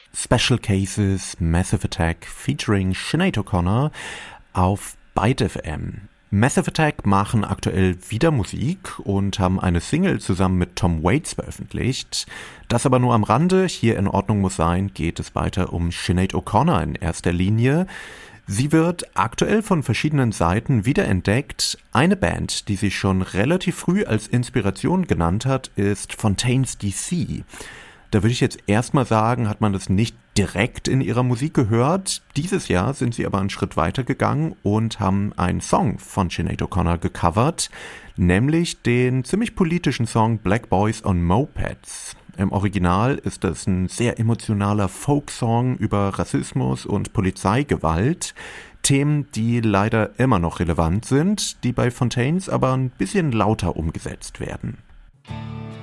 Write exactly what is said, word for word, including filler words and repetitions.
Special Cases Massive Attack featuring Sinead O'Connor auf Byte F M. Massive Attack machen aktuell wieder Musik und haben eine Single zusammen mit Tom Waits veröffentlicht. Das aber nur am Rande. Hier in Ordnung muss sein, geht es weiter um Sinead O'Connor in erster Linie. Sie wird aktuell von verschiedenen Seiten wiederentdeckt. Eine Band, die sie schon relativ früh als Inspiration genannt hat, ist Fontaines D C. Da würde ich jetzt erstmal sagen, hat man das nicht direkt in ihrer Musik gehört. Dieses Jahr sind sie aber einen Schritt weiter gegangen und haben einen Song von Sinead O'Connor gecovert, nämlich den ziemlich politischen Song Black Boys on Mopeds. Im Original ist das ein sehr emotionaler Folksong über Rassismus und Polizeigewalt. Themen, die leider immer noch relevant sind, die bei Fontaines aber ein bisschen lauter umgesetzt werden.